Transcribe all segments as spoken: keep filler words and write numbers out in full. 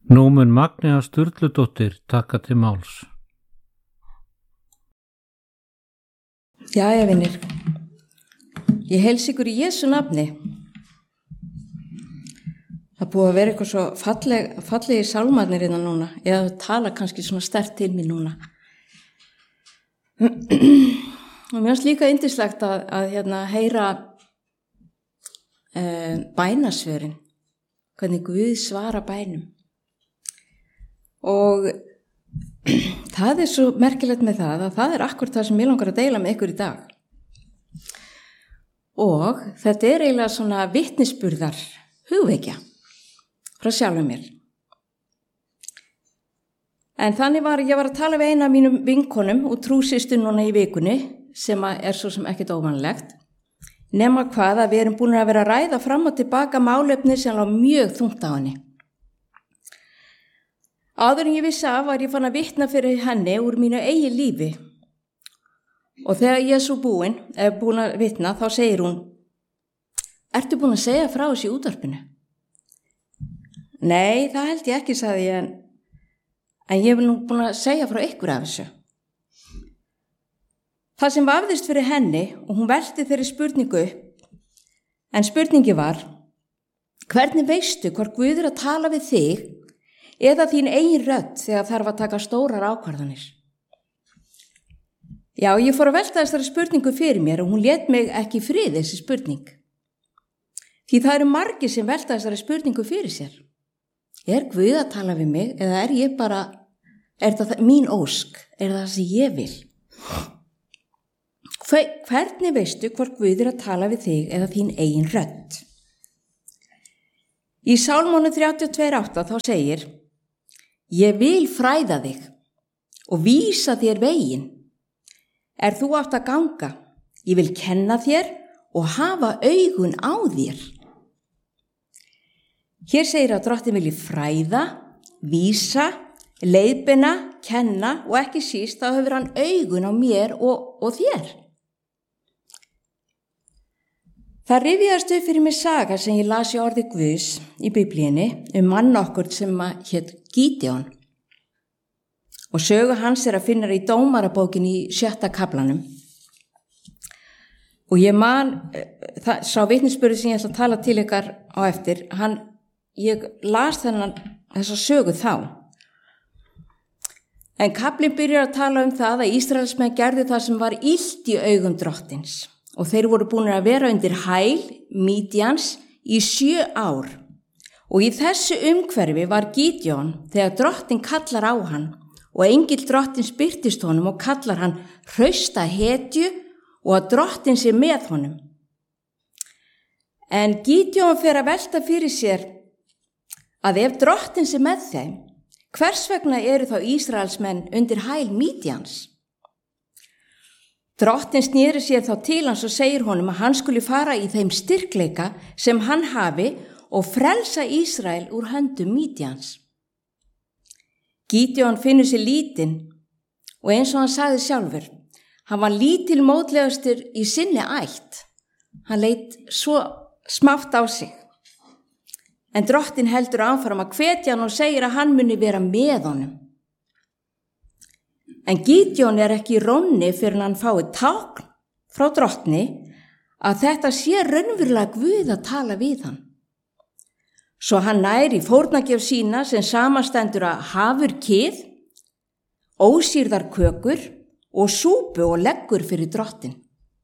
Nú mun Magnea Sturludóttir taka til máls. Jæja, vinir. Ég heilsa ykkur í Jesú nafni. Það búið að vera eitthvað svo falleg, fallegi sálmarnir innan núna. Ég að tala kannski svona sterkt til mér núna. Og mér finnst líka yndislegt að, að hérna, heyra uh, bænasvörin. Hvernig Guð svara bænum. Og það er svo merkilegt með það að það er akkurat það sem ég langar að deila með ykkur í dag. Og þetta er eiginlega svona vitnisburðar hugvekja frá sjálfum mér. En þannig var ég var að tala við eina af mínum vinkonum og trúsistu núna í vikunni sem er svo sem ekkert óvanlegt. Nema hvað að við erum búin að vera að ræða fram og tilbaka málefni sem lá mjög þungt á henni. Áður en ég vissi af var ég fann að vitna fyrir henni úr mínu eigin lífi. Og þegar ég er svo búin, er búin að vitna, þá segir hún, ertu búin að segja frá þessu í útvarpinu? Nei, það held ég ekki, sagði ég, en, en ég hef nú búin að segja frá ykkur af þessu. Það sem vafðist fyrir henni og hún velti þeirri spurningu upp, en spurningi var, hvernig veistu hvort Guð er að tala við þig eða þín eigin rödd þegar þarf að taka stórar ákvarðanir? Já, ég fór að velta þessari spurningu fyrir mér og hún lét mig ekki í frið þessi spurning. Því það eru margir sem velta þessari spurningu fyrir sér. Er Guð að tala við mig eða er ég bara, er það mín ósk, er það sem ég vil? Hvernig veistu hvort Guð er að tala við þig eða þín eigin rödd? Í Sálmónu þrjátíu og tvö átta þá segir, ég vil fræða þig og vísa þér veginn. Er þú átt að ganga? Ég vil kenna þér og hafa augun á þér. Hér segir að Drottinn vilji fræða, vísa, leiðbeina, kenna og ekki síst þá hefur hann augun á mér og, og þér. Það rifjaðist upp fyrir mig saga sem ég las í orði Guðs í Biblíunni um mann okkur sem hét Gídeon. Og sögu hans er að finna í Dómarabókin í sjötta kaflanum. Og ég man, það, sá vitnisburður sem ég ætla að tala til ykkar á eftir, hann, ég las þennan þessa sögu þá. En kaflinn byrjar að tala um það að Ísraelsmenn gerðu það sem var illt í augum Drottins. Og þeir voru búin að vera undir hæl Mídjans í sjö ár. Og í þessu umhverfi var Gídeon þegar Drottinn kallar á hann og engill Drottins birtist honum og kallar hann hrausta hetju og að Drottinn sé með honum. En Gídeon fer að velta fyrir sér að ef Drottinn sé með þeim, hvers vegna eru þá Ísraelsmenn undir hæl Mídjans? Drottinn sneri sér þá til hans og segir honum að hann skuli fara í þeim styrkleika sem hann hafi og frelsa Ísrael úr höndum Mídjans. Gídeon finnur sér lítinn og eins og hann sagði sjálfur, hann var lítil mótlegastur í sinni ætt. Hann leit svo smátt á sig. En Drottinn heldur áfram að hvetja hann og segir að hann muni vera með honum. En Gídeon er ekki í rónni fyrir hann fái tákn frá Drottni að þetta sé raunverulega Guð að tala við hann. Svo hann nær í fórnagjöf sína sem samastendur að hafurkið, ósýrðar kökur og súpu og leggur fyrir Drottinn.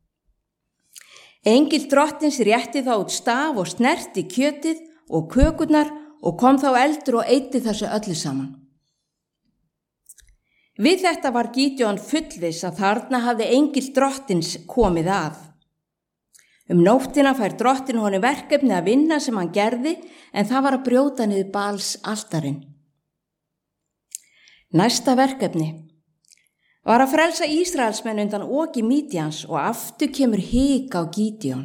Engill Drottins rétti þá út staf og snerti kjötið og kökurnar og kom þá eldur og eyddi þessu öllu saman. Við þetta var Gídeon fullviss að þarna hafði engill Drottins komið að. Um nóttina fær Drottinn honum verkefni að vinna sem hann gerði, en það var að brjóta niður Bals altarinn. Næsta verkefni var að frelsa Ísraelsmenn undan oki Mídjans og aftur kemur hik á Gídeon.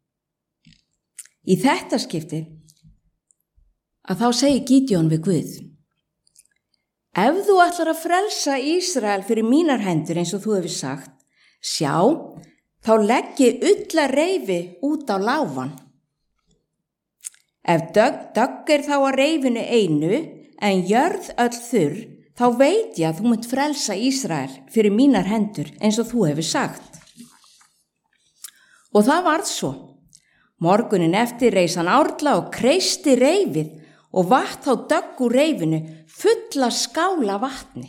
Í þetta skipti að þá segir Gídeon við Guð, ef þú ætlar að frelsa Ísrael fyrir mínar hendur eins og þú hefur sagt, sjá, þá legg ég ullarreifi út á láfan. Ef dögg, dögg er þá á reifinu einu, en jörð öll þurr, þá veit ég að þú munt frelsa Ísrael fyrir mínar hendur eins og þú hefur sagt. Og það varð svo. Morgunin eftir reis hann árla og kreisti reifið og vatt þá dögg úr reifinu fulla skála vatni.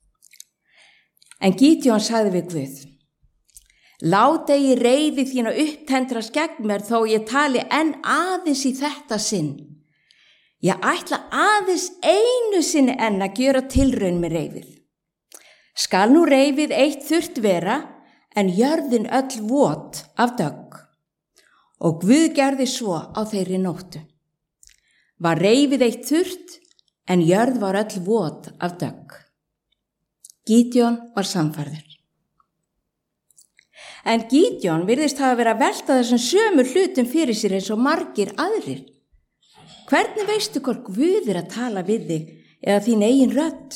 En Gídeon sagði við Guð: Lát eigi reiði þína upptendrast gegn mér þó ég tali enn aðeins í þetta sinn. Ég ætla aðeins einu sinni enn að gjöra tilraun með reifið. Skal nú reifið eitt þurrt vera, en jörðin öll vot af dögg. Og Guð gerði svo á þeirri nóttu. Var reifið eitt þurrt, en jörð var öll vot af dögg. Gídeon var sannfærður. En Gídeon virðist hafa verið að velta þessum sömu hlutum fyrir sér eins og margir aðrir. Hvernig veistu hvort Guð er að tala við þig eða þín eigin rödd?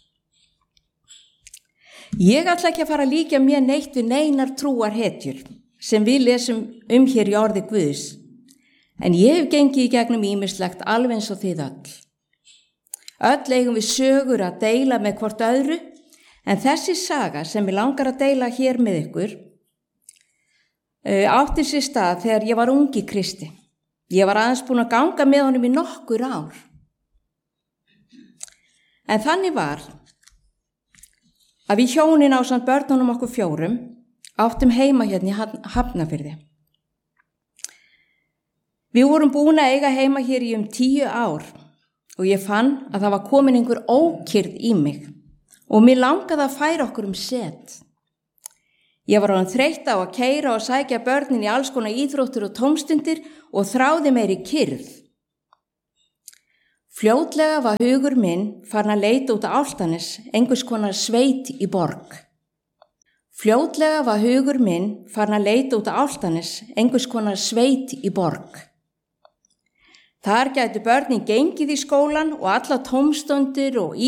Ég ætla ekki að fara að líkja mér neitt við neinar trúarhetjur sem við lesum um hér í orði Guðs, en ég hef gengið í gegnum ýmislegt alveg eins og þið öll. Öll eigum við sögur að deila með hvort öðru, en þessi saga sem ég langar að deila hér með ykkur átti sér stað þegar ég var ungi kristi. Ég var aðeins búin að ganga með honum í nokkur ár. En þannig var að við hjónin ásamt börnunum okkur fjórum áttum heima hérna í Hafnarfirði. Við vorum búin að eiga heima hér í um tíu ár og ég fann að það var komin einhver ókyrrð í mig og mér langaði að færa okkur um set. Ég var orðin þreytt á að keyra og sækja börnin í alls konar íþróttir og tómstundir og þráði meiri kyrrð. Fljótlega var hugur minn farin að leita út á Álftanes, einhvers konar sveit í borg. Fljótlega var hugur minn farin að leita út á Álftanes, einhvers konar sveit í borg. Þar gætu börnin gengið í skólan og alla tómstundir og